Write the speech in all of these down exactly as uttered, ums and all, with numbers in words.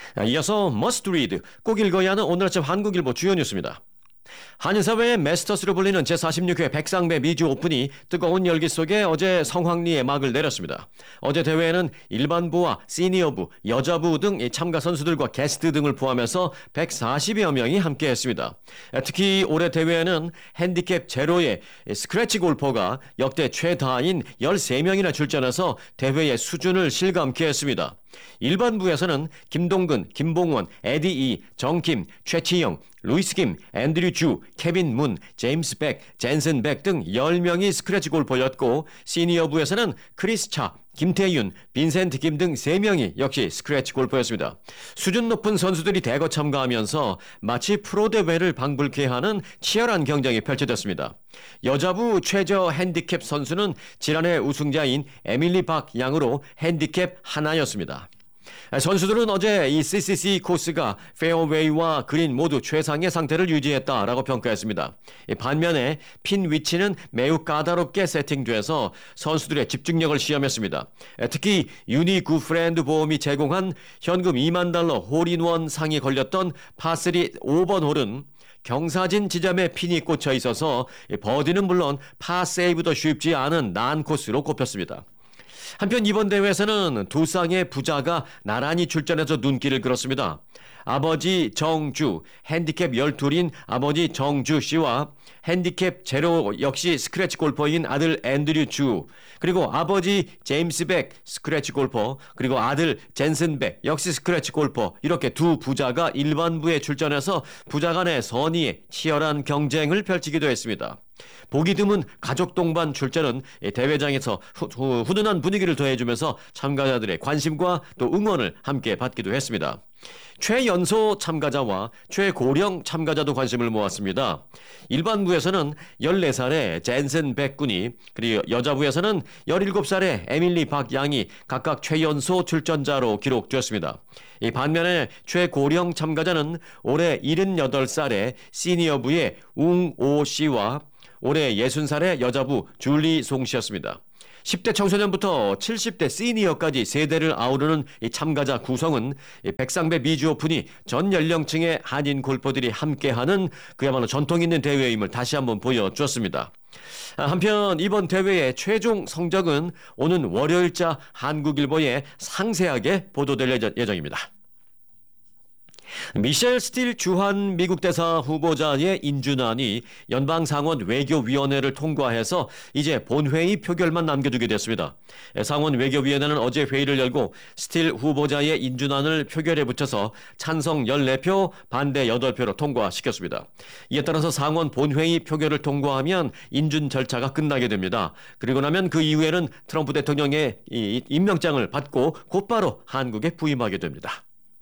이어서 머스트 리드, 꼭 읽어야 하는 오늘 아침 한국일보 주요 뉴스입니다. 한인사회의 메스터스로 불리는 제사십육 회 백상배 미주 오픈이 뜨거운 열기 속에 어제 성황리에 막을 내렸습니다. 어제 대회에는 일반부와 시니어부, 여자부 등 참가 선수들과 게스트 등을 포함해서 백사십여 명이 함께했습니다. 특히 올해 대회에는 핸디캡 제로의 스크래치 골퍼가 역대 최다인 열세 명이나 출전해서 대회의 수준을 실감케 했습니다. 일반부에서는 김동근, 김봉원, 에디 이, 정킴, 최치영, 루이스 김, 앤드류 주, 케빈 문, 제임스 백, 젠슨 백 등 열 명이 스크래치 골퍼였고 시니어부에서는 크리스 차, 김태윤, 빈센트 김 등 세 명이 역시 스크래치 골퍼였습니다. 수준 높은 선수들이 대거 참가하면서 마치 프로 대회를 방불케 하는 치열한 경쟁이 펼쳐졌습니다. 여자부 최저 핸디캡 선수는 지난해 우승자인 에밀리 박 양으로 핸디캡 하나였습니다. 선수들은 어제 이 씨씨씨 코스가 페어웨이와 그린 모두 최상의 상태를 유지했다라고 평가했습니다. 반면에 핀 위치는 매우 까다롭게 세팅돼서 선수들의 집중력을 시험했습니다. 특히 유니 굿프렌드 보험이 제공한 현금 이만 달러 홀인원 상이 걸렸던 파삼 오 번 홀은 경사진 지점에 핀이 꽂혀 있어서 버디는 물론 파세이브도 쉽지 않은 난 코스로 꼽혔습니다. 한편 이번 대회에서는 두 쌍의 부자가 나란히 출전해서 눈길을 끌었습니다. 아버지 정주, 핸디캡 열둘인 아버지 정주 씨와 핸디캡 제로 역시 스크래치 골퍼인 아들 앤드류 주, 그리고 아버지 제임스 백 스크래치 골퍼, 그리고 아들 젠슨 백 역시 스크래치 골퍼, 이렇게 두 부자가 일반부에 출전해서 부자 간의 선의의 치열한 경쟁을 펼치기도 했습니다. 보기 드문 가족 동반 출전은 대회장에서 후, 후, 훈훈한 분위기를 더해주면서 참가자들의 관심과 또 응원을 함께 받기도 했습니다. 최연소 참가자와 최고령 참가자도 관심을 모았습니다. 일반부에서는 열네 살의 젠슨 백 군이, 그리고 여자부에서는 열일곱 살의 에밀리 박 양이 각각 최연소 출전자로 기록되었습니다. 이 반면에 최고령 참가자는 올해 일흔여덟 살의 시니어부의 웅오 씨와 올해 예순 살의 여자부 줄리 송 씨였습니다. 십 대 청소년부터 칠십 대 시니어까지 세대를 아우르는 이 참가자 구성은 이 백상배 미주 오픈이 전 연령층의 한인 골퍼들이 함께하는 그야말로 전통 있는 대회임을 다시 한번 보여주었습니다. 한편 이번 대회의 최종 성적은 오는 월요일자 한국일보에 상세하게 보도될 예정입니다. 미셸 스틸 주한 미국 대사 후보자의 인준안이 연방상원 외교위원회를 통과해서 이제 본회의 표결만 남겨두게 됐습니다. 상원 외교위원회는 어제 회의를 열고 스틸 후보자의 인준안을 표결에 붙여서 찬성 열네 표, 반대 여덟 표로 통과시켰습니다. 이에 따라서 상원 본회의 표결을 통과하면 인준 절차가 끝나게 됩니다. 그리고 나면 그 이후에는 트럼프 대통령의 임명장을 받고 곧바로 한국에 부임하게 됩니다.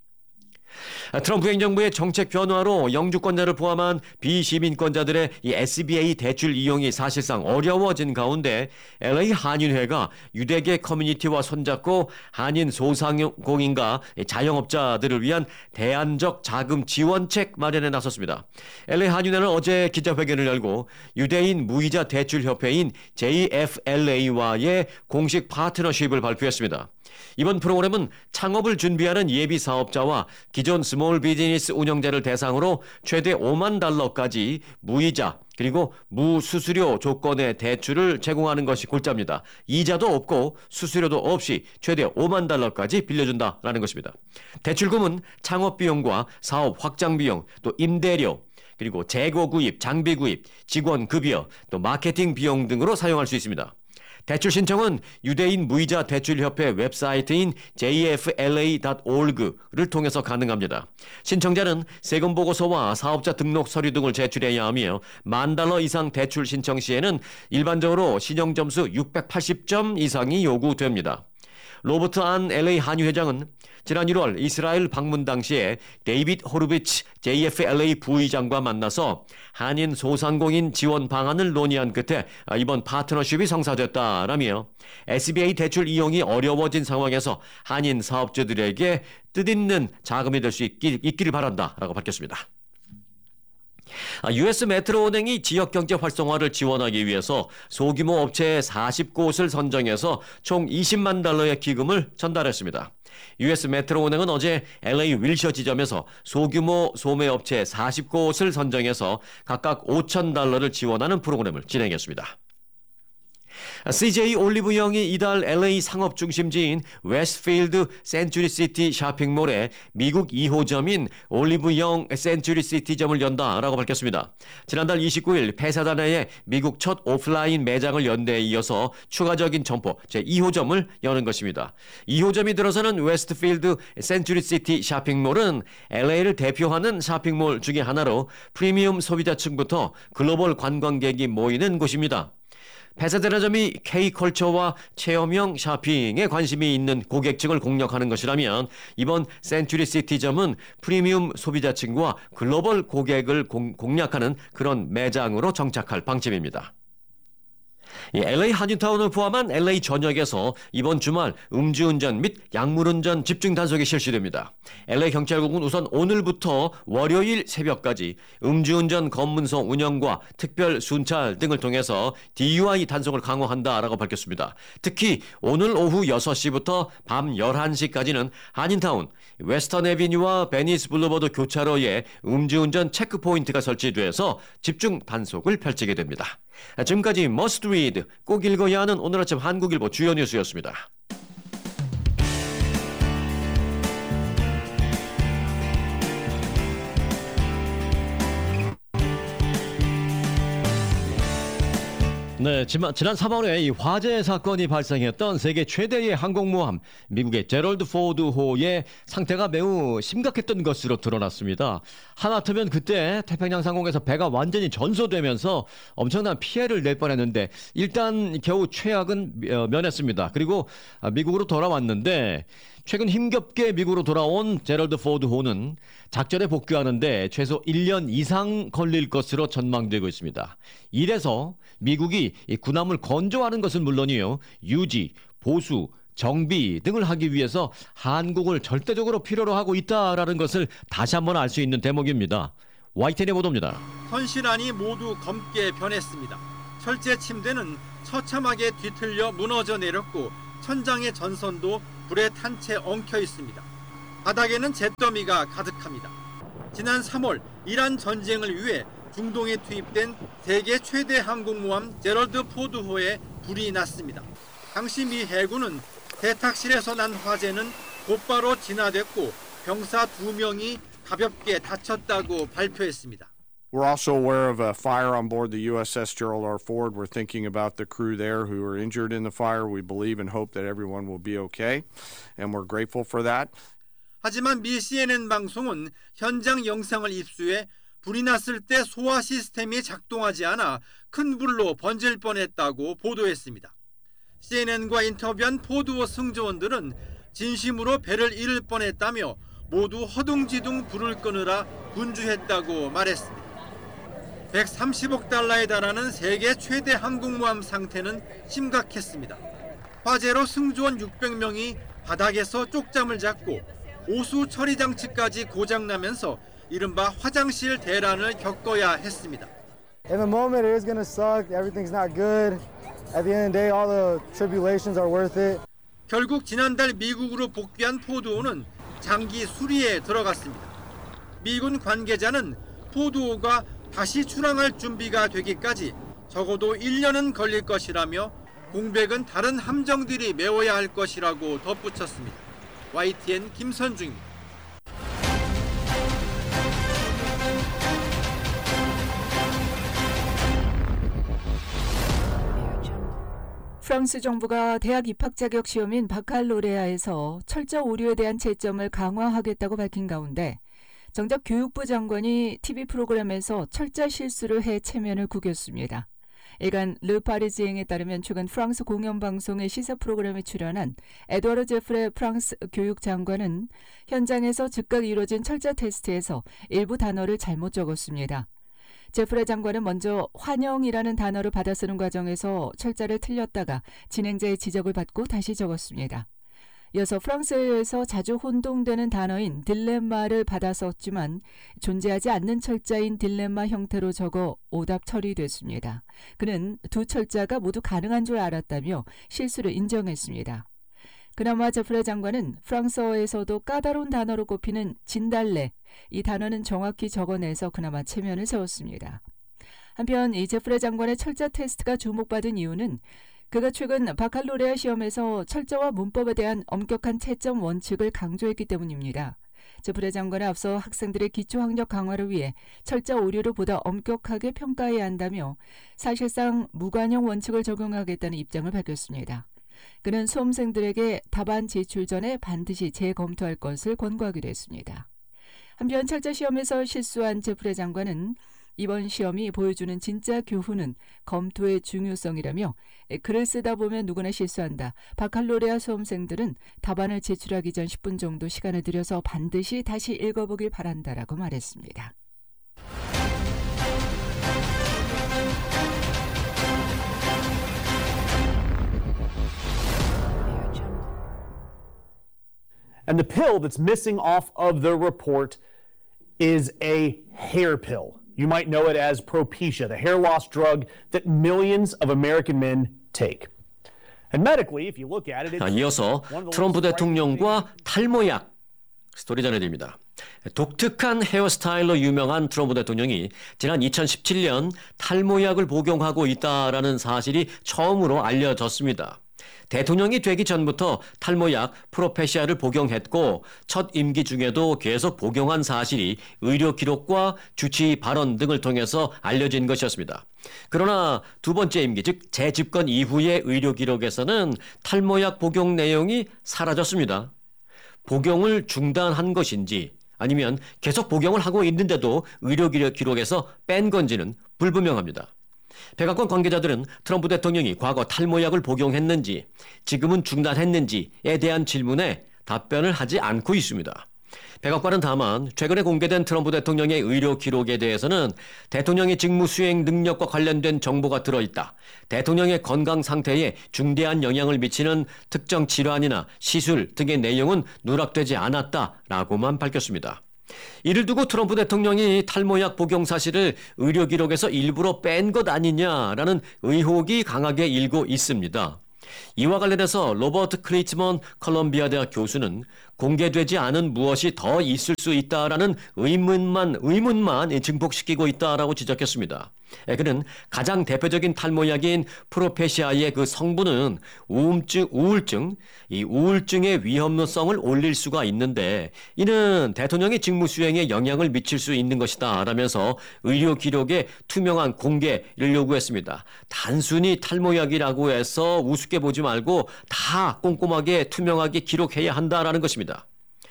트럼프 행정부의 정책 변화로 영주권자를 포함한 비시민권자들의 이 에스비에이 대출 이용이 사실상 어려워진 가운데 엘에이 한인회가 유대계 커뮤니티와 손잡고 한인 소상공인과 자영업자들을 위한 대안적 자금 지원책 마련에 나섰습니다. 엘에이 한인회는 어제 기자회견을 열고 유대인 무이자 대출협회인 제이에프엘에이와의 공식 파트너십을 발표했습니다. 이번 프로그램은 창업을 준비하는 예비 사업자와 기존 스몰 비즈니스 운영자를 대상으로 최대 오만 달러까지 무이자 그리고 무수수료 조건의 대출을 제공하는 것이 골자입니다. 이자도 없고 수수료도 없이 최대 오만 달러까지 빌려준다라는 것입니다. 대출금은 창업 비용과 사업 확장 비용, 또 임대료, 그리고 재고 구입, 장비 구입, 직원 급여, 또 마케팅 비용 등으로 사용할 수 있습니다. 대출 신청은 유대인 무이자 대출협회 웹사이트인 제이에프엘에이 닷 오르그를 통해서 가능합니다. 신청자는 세금 보고서와 사업자 등록 서류 등을 제출해야 하며 만 달러 이상 대출 신청 시에는 일반적으로 신용 점수 육백팔십 점 이상이 요구됩니다. 로버트 안 엘에이 한유 회장은 지난 일월 이스라엘 방문 당시에 데이빗 호르비츠 제이에프엘에이 부의장과 만나서 한인 소상공인 지원 방안을 논의한 끝에 이번 파트너십이 성사됐다라며 에스비에이 대출 이용이 어려워진 상황에서 한인 사업주들에게 뜻있는 자금이 될 수 있기를 바란다라고 밝혔습니다. 유에스 메트로은행이 지역경제 활성화를 지원하기 위해서 소규모 업체 사십 곳을 선정해서 총 이십만 달러의 기금을 전달했습니다. 유에스 메트로은행은 어제 엘에이 윌셔 지점에서 소규모 소매업체 사십 곳을 선정해서 각각 오천 달러를 지원하는 프로그램을 진행했습니다. 씨제이 올리브영이 이달 엘에이 상업 중심지인 웨스트필드 센츄리시티 쇼핑몰에 미국 이 호점인 올리브영 센츄리시티점을 연다라고 밝혔습니다. 지난달 이십구 일 회사 내에 미국 첫 오프라인 매장을 연 데에 이어서 추가적인 점포 제이 호점을 여는 것입니다. 이 호점이 들어서는 웨스트필드 센츄리시티 쇼핑몰은 엘에이를 대표하는 쇼핑몰 중에 하나로 프리미엄 소비자층부터 글로벌 관광객이 모이는 곳입니다. 페세데라점이 K컬처와 체험형 쇼핑에 관심이 있는 고객층을 공략하는 것이라면 이번 센츄리시티점은 프리미엄 소비자층과 글로벌 고객을 공, 공략하는 그런 매장으로 정착할 방침입니다. 엘에이 한인타운을 포함한 엘에이 전역에서 이번 주말 음주운전 및 약물운전 집중 단속이 실시됩니다. 엘에이 경찰국은 우선 오늘부터 월요일 새벽까지 음주운전 검문소 운영과 특별 순찰 등을 통해서 디유아이 단속을 강화한다라고 밝혔습니다. 특히 오늘 오후 여섯 시부터 밤 열한 시까지는 한인타운, 웨스턴 애비뉴와 베니스 블루버드 교차로에 음주운전 체크포인트가 설치돼서 집중 단속을 펼치게 됩니다. 지금까지 머스트 리드, 꼭 읽어야 하는 오늘 아침 한국일보 주요 뉴스였습니다. 네, 지난, 지난 삼월에 이 화재 사건이 발생했던 세계 최대의 항공모함 미국의 제럴드 포드호의 상태가 매우 심각했던 것으로 드러났습니다. 하마터면 그때 태평양 상공에서 배가 완전히 전소되면서 엄청난 피해를 낼 뻔했는데 일단 겨우 최악은 면했습니다. 그리고 미국으로 돌아왔는데 최근 힘겹게 미국으로 돌아온 제럴드 포드호는 작전에 복귀하는데 최소 일 년 이상 걸릴 것으로 전망되고 있습니다. 이래서 미국이 이 군함을 건조하는 것은 물론이요, 유지, 보수, 정비 등을 하기 위해서 한국을 절대적으로 필요로 하고 있다라는 것을 다시 한번 알 수 있는 대목입니다. 와이티엔의 보도입니다. 선실안이 모두 검게 변했습니다. 철제 침대는 처참하게 뒤틀려 무너져 내렸고 천장의 전선도 불에 탄 채 엉켜 있습니다. 바닥에는 잿더미가 가득합니다. 지난 삼월 이란 전쟁을 위해 중동에 투입된 세계 최대 항공모함 제럴드 포드호에 불이 났습니다. 당시 미 해군은 대탁실에서 난 화재는 곧바로 진화됐고 병사 두 명이 가볍게 다쳤다고 발표했습니다. We're also aware of a fire on board the U S S Gerald R. Ford. We're thinking about the crew there who were injured in the fire. We believe and hope that everyone will be okay, and we're grateful for that. 하지만 미 씨엔엔 방송은 현장 영상을 입수해 불이 났을 때 소화 시스템이 작동하지 않아 큰 불로 번질 뻔했다고 보도했습니다. 씨엔엔과 인터뷰한 포드호 승조원들은 진심으로 배를 잃을 뻔했다며 모두 허둥지둥 불을 끄느라 분주했다고 말했습니다. 백삼십억 달러에 달하는 세계 최대 항공모함 상태는 심각했습니다. 화재로 승조원 육백 명이 바닥에서 쪽잠을 잤고 오수 처리 장치까지 고장나면서 이른바 화장실 대란을 겪어야 했습니다. In the moment it is going to suck. Everything's not good. At the end of the day all the tribulations are worth it. 결국 지난달 미국으로 복귀한 포드호는 장기 수리에 들어갔습니다. 미군 관계자는 포드호가 다시 출항할 준비가 되기까지 적어도 일 년은 걸릴 것이라며 공백은 다른 함정들이 메워야 할 것이라고 덧붙였습니다. 와이티엔 김선중입니다. 프랑스 정부가 대학 입학 자격 시험인 바칼로레아에서 철저 오류에 대한 채점을 강화하겠다고 밝힌 가운데 정작 교육부 장관이 티비 프로그램에서 철자 실수를 해 체면을 구겼습니다. 일간 르파리지앵에 따르면 최근 프랑스 공영방송의 시사 프로그램에 출연한 에드워드 제프레 프랑스 교육장관은 현장에서 즉각 이루어진 철자 테스트에서 일부 단어를 잘못 적었습니다. 제프레 장관은 먼저 환영이라는 단어를 받아 쓰는 과정에서 철자를 틀렸다가 진행자의 지적을 받고 다시 적었습니다. 이어서 프랑스에서 자주 혼동되는 단어인 딜레마를 받아 썼지만 존재하지 않는 철자인 딜레마 형태로 적어 오답 처리됐습니다. 그는 두 철자가 모두 가능한 줄 알았다며 실수를 인정했습니다. 그나마 제프레 장관은 프랑스어에서도 까다로운 단어로 꼽히는 진달래, 이 단어는 정확히 적어내서 그나마 체면을 세웠습니다. 한편 이 제프레 장관의 철자 테스트가 주목받은 이유는 그가 최근 바칼로레아 시험에서 철자와 문법에 대한 엄격한 채점 원칙을 강조했기 때문입니다. 제프레 장관은 앞서 학생들의 기초학력 강화를 위해 철자 오류를 보다 엄격하게 평가해야 한다며 사실상 무관용 원칙을 적용하겠다는 입장을 밝혔습니다. 그는 수험생들에게 답안 제출 전에 반드시 재검토할 것을 권고하기도 했습니다. 한편 철자 시험에서 실수한 제프레 장관은 이번 시험이 보여주는 진짜 교훈은 검토의 중요성이라며 글을 쓰다 보면 누구나 실수한다. 바칼로레아 수험생들은 답안을 제출하기 전 십 분 정도 시간을 들여서 반드시 다시 읽어보길 바란다라고 말했습니다. And the pill that's missing off of the report is a hair pill. You might know it as Propecia, the hair loss drug that millions of American men take. And medically, if you look at it, 자, 이어서 트럼프 대통령과 탈모약 스토리 전해드립니다. 독특한 헤어스타일로 유명한 트럼프 대통령이 지난 이천십칠 년 탈모약을 복용하고 있다라는 사실이 처음으로 알려졌습니다. 대통령이 되기 전부터 탈모약 프로페시아를 복용했고 첫 임기 중에도 계속 복용한 사실이 의료 기록과 주치 발언 등을 통해서 알려진 것이었습니다. 그러나 두 번째 임기, 즉 재집권 이후의 의료 기록에서는 탈모약 복용 내용이 사라졌습니다. 복용을 중단한 것인지 아니면 계속 복용을 하고 있는데도 의료 기록에서 뺀 건지는 불분명합니다. 백악관 관계자들은 트럼프 대통령이 과거 탈모약을 복용했는지 지금은 중단했는지에 대한 질문에 답변을 하지 않고 있습니다. 백악관은 다만 최근에 공개된 트럼프 대통령의 의료 기록에 대해서는 대통령의 직무 수행 능력과 관련된 정보가 들어있다. 대통령의 건강 상태에 중대한 영향을 미치는 특정 질환이나 시술 등의 내용은 누락되지 않았다라고만 밝혔습니다. 이를 두고 트럼프 대통령이 탈모약 복용 사실을 의료 기록에서 일부러 뺀 것 아니냐라는 의혹이 강하게 일고 있습니다. 이와 관련해서 로버트 크리츠먼 컬럼비아 대학 교수는 공개되지 않은 무엇이 더 있을 수 있다라는 의문만 의문만 증폭시키고 있다라고 지적했습니다. 그는 가장 대표적인 탈모약인 프로페시아의 그 성분은 우울증, 우울증, 이 우울증의 위험성을 올릴 수가 있는데 이는 대통령의 직무 수행에 영향을 미칠 수 있는 것이다 라면서 의료 기록의 투명한 공개를 요구했습니다. 단순히 탈모약이라고 해서 우습게 보지 말고 다 꼼꼼하게 투명하게 기록해야 한다라는 것입니다.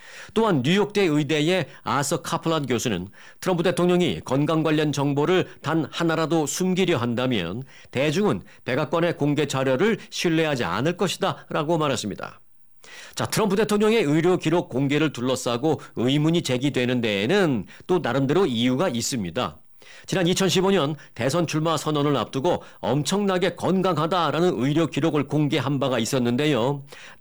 또한 뉴욕대 의대의 아서 카플란 교수는 트럼프 대통령이 건강 관련 정보를 단 하나라도 숨기려 한다면 대중은 백악관의 공개 자료를 신뢰하지 않을 것이다 라고 말했습니다. 자, 트럼프 대통령의 의료 기록 공개를 둘러싸고 의문이 제기되는 데에는 또 나름대로 이유가 있습니다. 지난 이천십오 년 대선 출마 선언을 앞두고 엄청나게 건강하다라는 의료 기록을 공개한 바가 있었는데요.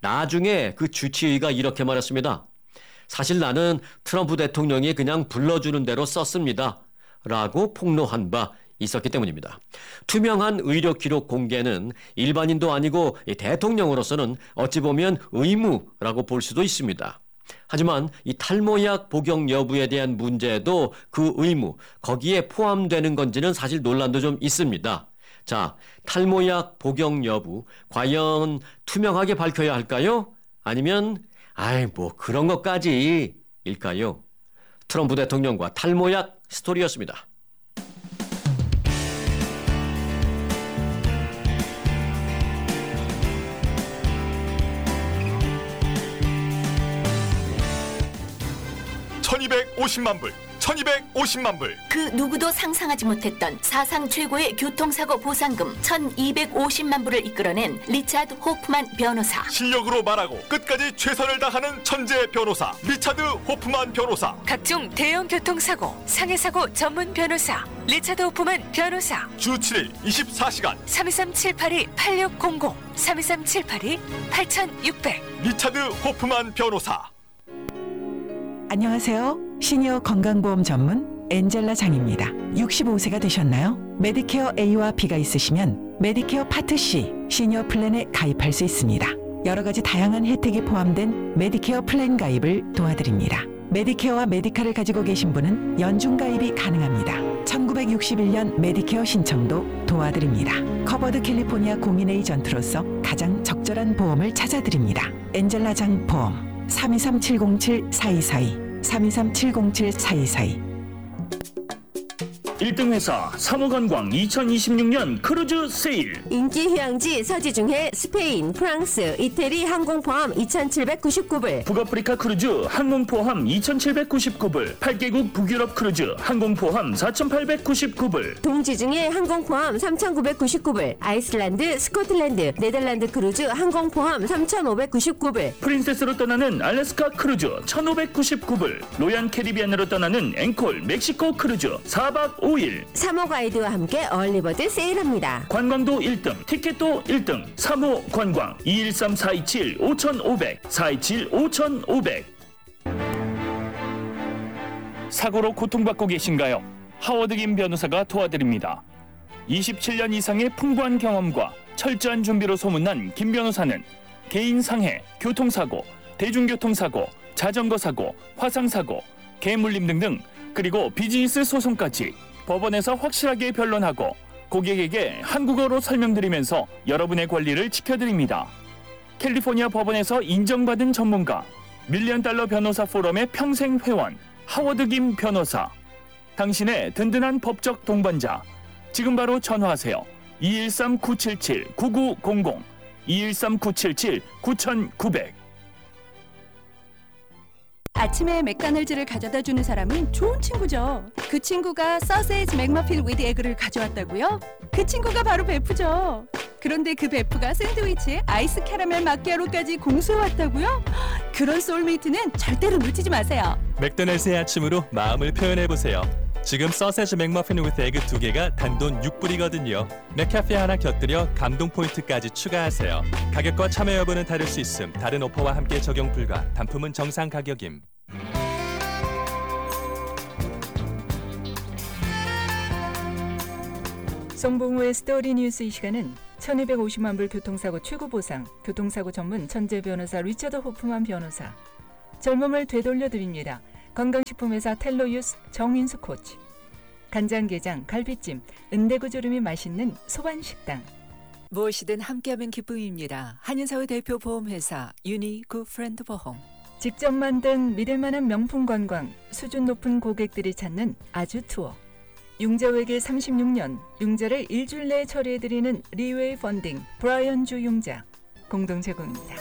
나중에 그 주치의가 이렇게 말했습니다. 사실 나는 트럼프 대통령이 그냥 불러주는 대로 썼습니다. 라고 폭로한 바 있었기 때문입니다. 투명한 의료 기록 공개는 일반인도 아니고 대통령으로서는 어찌 보면 의무라고 볼 수도 있습니다. 하지만 이 탈모약 복용 여부에 대한 문제도 그 의무, 거기에 포함되는 건지는 사실 논란도 좀 있습니다. 자, 탈모약 복용 여부, 과연 투명하게 밝혀야 할까요? 아니면 아이 뭐 그런 것까지 일까요? 트럼프 대통령과 탈모약 스토리였습니다. 천이백오십만 불, 천이백오십만 불. 그 누구도 상상하지 못했던 사상 최고의 교통사고 보상금 천이백오십만 불을 이끌어낸 리차드 호프만 변호사. 실력으로 말하고 끝까지 최선을 다하는 천재 변호사 리차드 호프만 변호사. 각종 대형 교통사고, 상해사고 전문 변호사 리차드 호프만 변호사. 주 칠 일 이십사 시간 삼이삼 칠팔이 팔육공공 삼이삼 칠팔이 팔육공공. 리차드 호프만 변호사. 안녕하세요. 시니어 건강보험 전문 엔젤라 장입니다. 육십오 세가 되셨나요? 메디케어 A와 B가 있으시면 메디케어 파트 C 시니어 플랜에 가입할 수 있습니다. 여러 가지 다양한 혜택이 포함된 메디케어 플랜 가입을 도와드립니다. 메디케어와 메디카를 가지고 계신 분은 연중 가입이 가능합니다. 천구백육십일 년 메디케어 신청도 도와드립니다. 커버드 캘리포니아 공인 에이전트로서 가장 적절한 보험을 찾아드립니다. 엔젤라 장 보험 삼이삼 칠공칠 사이사이 삼이삼 칠공칠 사이사이. 일 등 회사 삼호관광 이천이십육 년 크루즈 세일. 인기 휴양지 서지중해 스페인, 프랑스, 이태리 항공 포함 이천칠백구십구 불. 북아프리카 크루즈 항공 포함 이천칠백구십구 불. 팔 개국 북유럽 크루즈 항공 포함 사천팔백구십구 불. 동지중해 항공 포함 삼천구백구십구 불. 아이슬란드, 스코틀랜드, 네덜란드 크루즈 항공 포함 삼천오백구십구 불. 프린세스로 떠나는 알래스카 크루즈 천오백구십구 불. 로얄 캐리비안으로 떠나는 앵콜 멕시코 크루즈 사 박 오 일. 삼 호 가이드와 함께 얼리버드 세일합니다. 관광도 일 등, 티켓도 일 등. 삼 호 관광 이일삼 사이칠 오천오백 사이칠 오천오백. 사고로 고통받고 계신가요? 하워드 김 변호사가 도와드립니다. 이십칠 년 이상의 풍부한 경험과 철저한 준비로 소문난 김 변호사는 개인 상해, 교통사고, 대중교통사고, 자전거 사고, 화상사고, 개물림 등등, 그리고 비즈니스 소송까지 법원에서 확실하게 변론하고 고객에게 한국어로 설명드리면서 여러분의 권리를 지켜드립니다. 캘리포니아 법원에서 인정받은 전문가, 밀리언 달러 변호사 포럼의 평생 회원, 하워드 김 변호사. 당신의 든든한 법적 동반자. 지금 바로 전화하세요. 이일삼 구칠칠 구구공공 이일삼 구칠칠 구구공공. 아침에 맥도날드를 가져다 주는 사람은 좋은 친구죠. 그 친구가 서세지 맥머핀 위드 에그를 가져왔다고요? 그 친구가 바로 베프죠. 그런데 그 베프가 샌드위치에 아이스 캐러멜 마키아로까지 공수해왔다고요? 그런 소울메이트는 절대로 놓치지 마세요. 맥도날드의 아침으로 마음을 표현해보세요. 지금 서세지 맥머핀 위드 에그 두 개가 단돈 육 불이거든요. 맥카페 하나 곁들여 감동 포인트까지 추가하세요. 가격과 참여 여부는 다를 수 있음. 다른 오퍼와 함께 적용 불가. 단품은 정상 가격임. 송봉우의 스토리 뉴스. 이 시간은 천이백오십만 불 교통사고 최고보상, 교통사고 전문 천재 변호사 리처드 호프만 변호사, 젊음을 되돌려드립니다. 건강식품회사 텔로유스 정인수 코치, 간장게장, 갈비찜, 은대구조림이 맛있는 소반식당. 무엇이든 함께하면 기쁨입니다. 한인사회 대표 보험회사 유니구 프렌드 보험. 직접 만든 믿을만한 명품 관광, 수준 높은 고객들이 찾는 아주 투어. 융자외길 삼십육 년, 융자를 일주일 내에 처리해드리는 리웨이 펀딩, 브라이언 주 융자, 공동 제공입니다.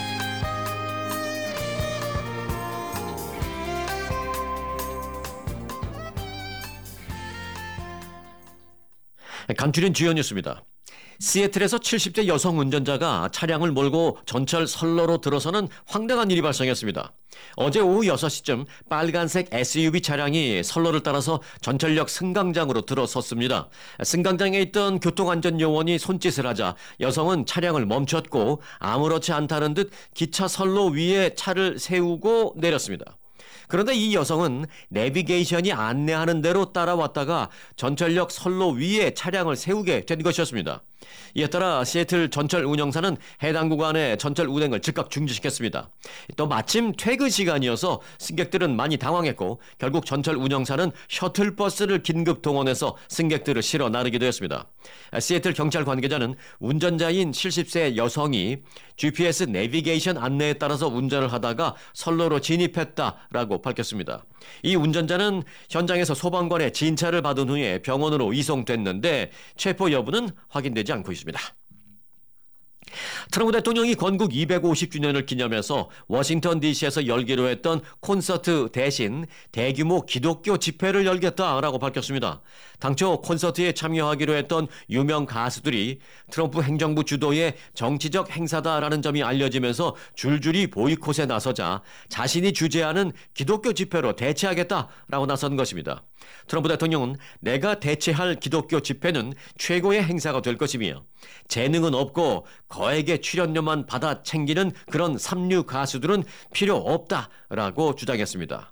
간추린 주요 뉴스입니다. 시애틀에서 칠십 대 여성 운전자가 차량을 몰고 전철 선로로 들어서는 황당한 일이 발생했습니다. 어제 오후 여섯 시쯤 빨간색 에스유브이 차량이 선로를 따라서 전철역 승강장으로 들어섰습니다. 승강장에 있던 교통안전요원이 손짓을 하자 여성은 차량을 멈췄고 아무렇지 않다는 듯 기차 선로 위에 차를 세우고 내렸습니다. 그런데 이 여성은 내비게이션이 안내하는 대로 따라왔다가 전철역 선로 위에 차량을 세우게 된 것이었습니다. 이에 따라 시애틀 전철 운영사는 해당 구간의 전철 운행을 즉각 중지시켰습니다. 또 마침 퇴근 시간이어서 승객들은 많이 당황했고 결국 전철 운영사는 셔틀버스를 긴급 동원해서 승객들을 실어 나르게 되었습니다. 시애틀 경찰 관계자는 운전자인 칠십 세 여성이 지피에스 내비게이션 안내에 따라서 운전을 하다가 선로로 진입했다라고 밝혔습니다. 이 운전자는 현장에서 소방관의 진찰을 받은 후에 병원으로 이송됐는데 체포 여부는 확인되지 않고 있습니다. 트럼프 대통령이 건국 이백오십 주년을 기념해서 워싱턴 디씨에서 열기로 했던 콘서트 대신 대규모 기독교 집회를 열겠다라고 밝혔습니다. 당초 콘서트에 참여하기로 했던 유명 가수들이 트럼프 행정부 주도의 정치적 행사다라는 점이 알려지면서 줄줄이 보이콧에 나서자 자신이 주재하는 기독교 집회로 대체하겠다라고 나선 것입니다. 트럼프 대통령은 내가 대체할 기독교 집회는 최고의 행사가 될 것이며 재능은 없고 거액의 출연료만 받아 챙기는 그런 삼류 가수들은 필요 없다라고 주장했습니다.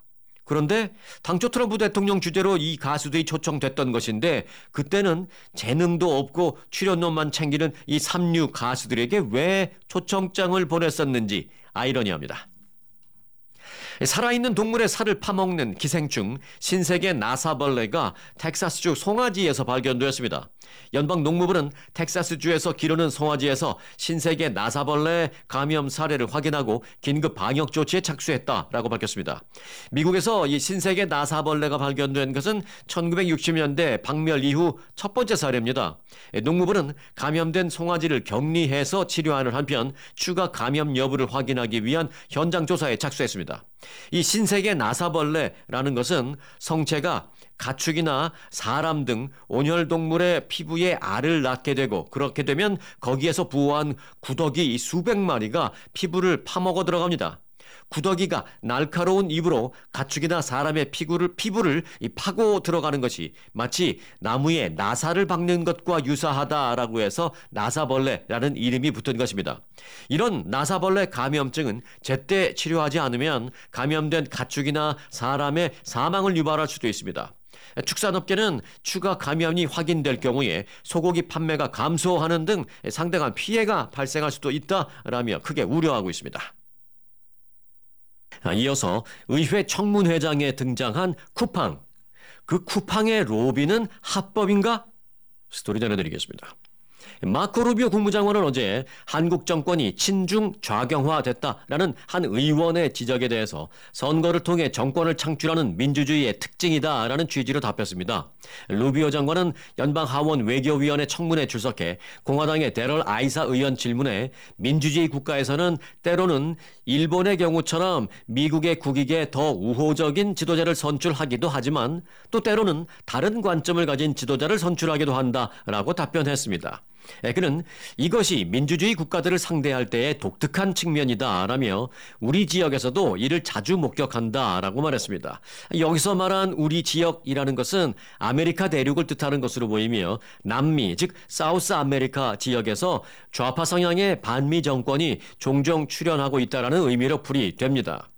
그런데 당초 트럼프 대통령 주재로 이 가수들이 초청됐던 것인데 그때는 재능도 없고 출연료만 챙기는 이 삼류 가수들에게 왜 초청장을 보냈었는지 아이러니합니다. 살아있는 동물의 살을 파먹는 기생충 신세계 나사벌레가 텍사스주 송아지에서 발견되었습니다. 연방농무부는 텍사스주에서 기르는 송아지에서 신세계 나사벌레 감염 사례를 확인하고 긴급 방역 조치에 착수했다라고 밝혔습니다. 미국에서 이 신세계 나사벌레가 발견된 것은 천구백육십 년대 박멸 이후 첫 번째 사례입니다. 농무부는 감염된 송아지를 격리해서 치료하는 한편 추가 감염 여부를 확인하기 위한 현장 조사에 착수했습니다. 이 신세계 나사벌레라는 것은 성체가 가축이나 사람 등 온혈동물의 피부에 알을 낳게 되고 그렇게 되면 거기에서 부화한 구더기 수백 마리가 피부를 파먹어 들어갑니다. 구더기가 날카로운 입으로 가축이나 사람의 피부를, 피부를 파고 들어가는 것이 마치 나무에 나사를 박는 것과 유사하다라고 해서 나사벌레라는 이름이 붙은 것입니다. 이런 나사벌레 감염증은 제때 치료하지 않으면 감염된 가축이나 사람의 사망을 유발할 수도 있습니다. 축산업계는 추가 감염이 확인될 경우에 소고기 판매가 감소하는 등 상당한 피해가 발생할 수도 있다라며 크게 우려하고 있습니다. 이어서 의회 청문회장에 등장한 쿠팡. 그 쿠팡의 로비는 합법인가? 스토리 전해드리겠습니다. 마코 루비오 국무장관은 어제 한국 정권이 친중 좌경화됐다라는 한 의원의 지적에 대해서 선거를 통해 정권을 창출하는 민주주의의 특징이다라는 취지로 답했습니다. 루비오 장관은 연방 하원 외교위원회 청문회에 출석해 공화당의 데럴 아이사 의원 질문에 민주주의 국가에서는 때로는 일본의 경우처럼 미국의 국익에 더 우호적인 지도자를 선출하기도 하지만 또 때로는 다른 관점을 가진 지도자를 선출하기도 한다라고 답변했습니다. 그는 이것이 민주주의 국가들을 상대할 때의 독특한 측면이다라며 우리 지역에서도 이를 자주 목격한다라고 말했습니다. 여기서 말한 우리 지역이라는 것은 아메리카 대륙을 뜻하는 것으로 보이며 남미, 즉 사우스 아메리카 지역에서 좌파 성향의 반미 정권이 종종 출현하고 있다라는 의미로 풀이됩니다.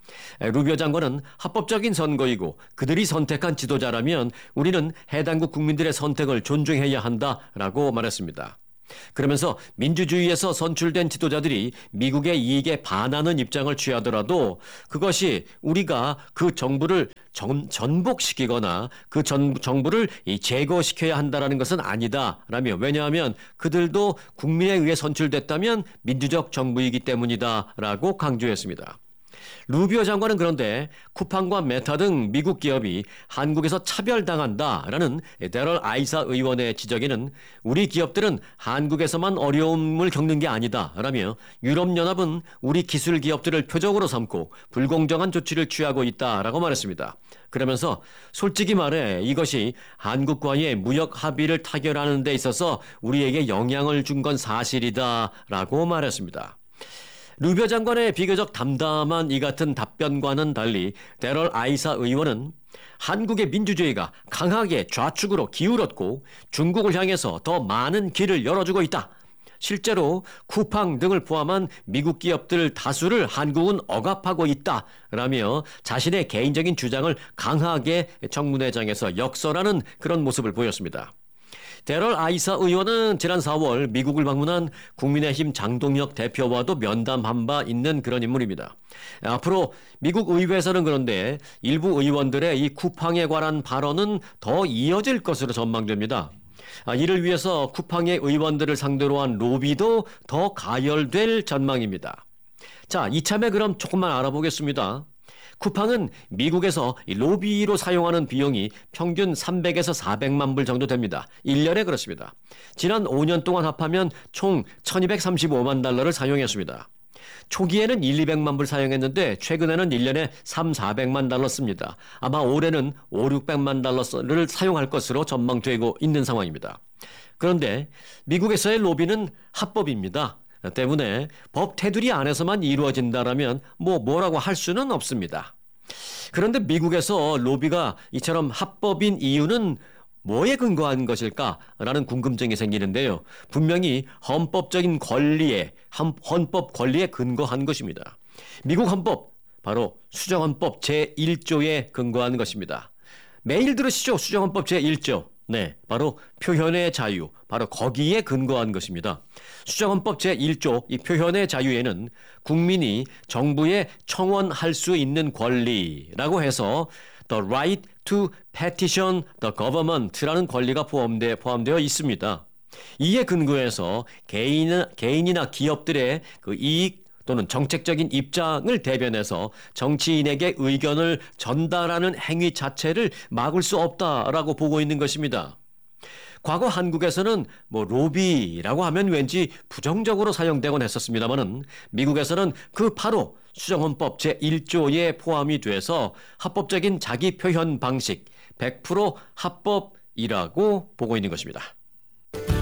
루비오 장관은 합법적인 선거이고 그들이 선택한 지도자라면 우리는 해당국 국민들의 선택을 존중해야 한다라고 말했습니다. 그러면서 민주주의에서 선출된 지도자들이 미국의 이익에 반하는 입장을 취하더라도 그것이 우리가 그 정부를 전, 전복시키거나 그 전, 정부를 제거시켜야 한다는 것은 아니다라며 왜냐하면 그들도 국민에 의해 선출됐다면 민주적 정부이기 때문이다라고 강조했습니다. 루비오 장관은 그런데 쿠팡과 메타 등 미국 기업이 한국에서 차별당한다라는 데럴 아이사 의원의 지적에는 우리 기업들은 한국에서만 어려움을 겪는 게 아니다라며 유럽연합은 우리 기술 기업들을 표적으로 삼고 불공정한 조치를 취하고 있다라고 말했습니다. 그러면서 솔직히 말해 이것이 한국과의 무역 합의를 타결하는 데 있어서 우리에게 영향을 준 건 사실이다라고 말했습니다. 루비오 장관의 비교적 담담한 이 같은 답변과는 달리 데럴 아이사 의원은 한국의 민주주의가 강하게 좌측으로 기울었고 중국을 향해서 더 많은 길을 열어주고 있다. 실제로 쿠팡 등을 포함한 미국 기업들 다수를 한국은 억압하고 있다라며 자신의 개인적인 주장을 강하게 청문회장에서 역설하는 그런 모습을 보였습니다. 데럴 아이사 의원은 지난 사월 미국을 방문한 국민의힘 장동혁 대표와도 면담한 바 있는 그런 인물입니다. 앞으로 미국 의회에서는 그런데 일부 의원들의 이 쿠팡에 관한 발언은 더 이어질 것으로 전망됩니다. 이를 위해서 쿠팡의 의원들을 상대로 한 로비도 더 가열될 전망입니다. 자, 이참에 그럼 조금만 알아보겠습니다. 쿠팡은 미국에서 로비로 사용하는 비용이 평균 삼백에서 사백만 불 정도 됩니다. 일 년에 그렇습니다. 지난 오 년 동안 합하면 총 천이백삼십오만 달러를 사용했습니다. 초기에는 일, 이백만 불 사용했는데 최근에는 일 년에 삼, 사백만 달러 씁니다. 아마 올해는 오, 육백만 달러를 사용할 것으로 전망되고 있는 상황입니다. 그런데 미국에서의 로비는 합법입니다. 때문에 법 테두리 안에서만 이루어진다라면 뭐 뭐라고 할 수는 없습니다. 그런데 미국에서 로비가 이처럼 합법인 이유는 뭐에 근거한 것일까라는 궁금증이 생기는데요. 분명히 헌법적인 권리에 헌법 권리에 근거한 것입니다. 미국 헌법 바로 수정헌법 제일 조에 근거한 것입니다. 매일 들으시죠? 수정헌법 제일 조. 네, 바로 표현의 자유, 바로 거기에 근거한 것입니다. 수정헌법 제일 조 이 표현의 자유에는 국민이 정부에 청원할 수 있는 권리라고 해서 The right to petition the government라는 권리가 포함되, 포함되어 있습니다. 이에 근거해서 개인, 개인이나 기업들의 그 이익 또는 정책적인 입장을 대변해서 정치인에게 의견을 전달하는 행위 자체를 막을 수 없다라고 보고 있는 것입니다. 과거 한국에서는 뭐 로비라고 하면 왠지 부정적으로 사용되곤 했었습니다만은 미국에서는 그 바로 수정헌법 제일 조에 포함이 돼서 합법적인 자기 표현 방식 백 퍼센트 합법이라고 보고 있는 것입니다.